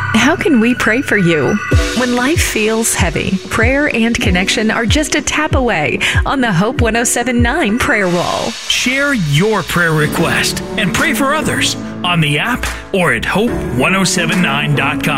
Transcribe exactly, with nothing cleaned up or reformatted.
How can we pray for you? When life feels heavy, prayer and connection are just a tap away on the Hope one oh seven point nine prayer wall. Share your prayer request and pray for others on the app or at hope ten seventy-nine dot com.